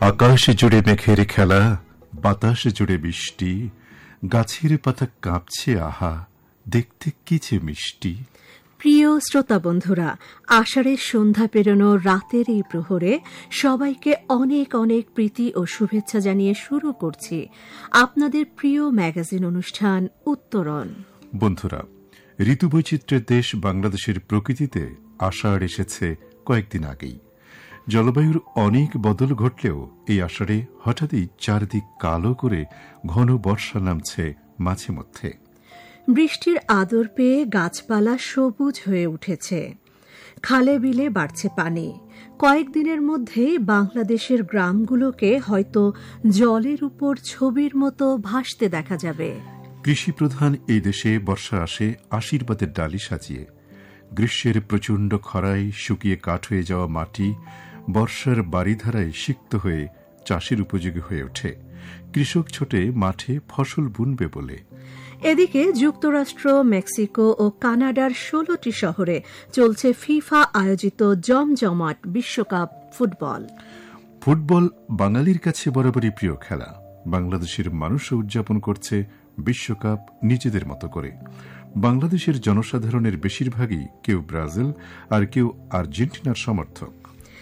আকাশ জুড়ে মেঘের খেলা, বাতাস জুড়ে বৃষ্টি, গাছের পাতা কাঁপছে আহা, দেখতে কি যে মিষ্টি। প্রিয় শ্রোতা বন্ধুরা, আষাঢ়ের সন্ধ্যা পেরোনো রাতের এই প্রহরে সবাইকে অনেক অনেক প্রীতি ও শুভেচ্ছা জানিয়ে শুরু করছি আপনাদের প্রিয় ম্যাগাজিন অনুষ্ঠান উত্তরণ। বন্ধুরা, ঋতুবৈচিত্র্যের দেশ বাংলাদেশের প্রকৃতিতে আষাঢ় এসেছে কয়েকদিন আগেই। জলবায়ুর অনেক বদল ঘটলেও এই আষাঢ়ে হঠাৎই চারদিক কালো করে ঘন বর্ষা নামছে মাঝে মধ্যে। বৃষ্টির আদর পেয়ে গাছপালা সবুজ হয়ে উঠেছে, খালে বিলে বাড়ছে পানি। কয়েকদিনের মধ্যেই বাংলাদেশের গ্রামগুলোকে হয়তো জলের উপর ছবির মতো ভাসতে দেখা যাবে। কৃষিপ্রধান এই দেশে বর্ষা আসে আশীর্বাদের ডালি সাজিয়ে। গ্রীষ্মের প্রচণ্ড খরায় শুকিয়ে কাঠ হয়ে যাওয়া মাটি বর্ষার বারিধারায় সিক্ত হয়ে চাষের উপযোগী হয়ে ওঠে। কৃষক ছোটে মাঠে ফসল বুনবে বলে। এদিকে যুক্তরাষ্ট্র, মেক্সিকো ও কানাডার 16টি শহরে চলছে ফিফা আয়োজিত জমজমাট বিশ্বকাপ ফুটবল। ফুটবল বাঙালির কাছে বরাবরই প্রিয় খেলা। বাংলাদেশের মানুষও উদযাপন করছে বিশ্বকাপ নিজেদের মতো করে। বাংলাদেশের জনসাধারণের বেশিরভাগই কেউ ব্রাজিল আর কেউ আর্জেন্টিনার সমর্থক।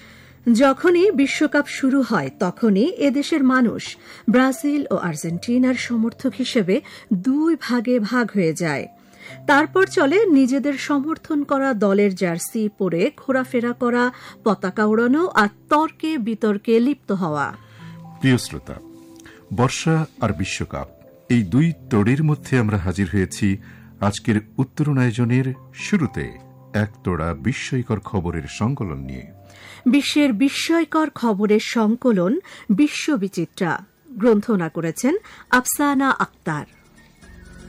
যখনই বিশ্বকাপ শুরু হয় তখনই এদেশের মানুষ ব্রাজিল ও আর্জেন্টিনার সমর্থক হিসেবে দুই ভাগে ভাগ হয়ে যায়। তারপর চলে নিজেদের সমর্থন করা দলের জার্সি পরে ঘোরাফেরা করা, পতাকা উড়ানো আর তর্কে বিতর্কে লিপ্ত হওয়া। প্রিয় শ্রোতা, বর্ষা আর বিশ্বকাপ, এই দুই তোড়ের মধ্যে আমরা হাজির হয়েছি আজকের উত্তরণ আয়োজনের শুরুতে এক তোড়া বিস্ময়কর খবরের সংকলন নিয়ে। বিশ্বের বিস্ময়কর খবরের সংকলন বিশ্ববিচিত্রা গ্রন্থনা করেছেন আফসানা আক্তার।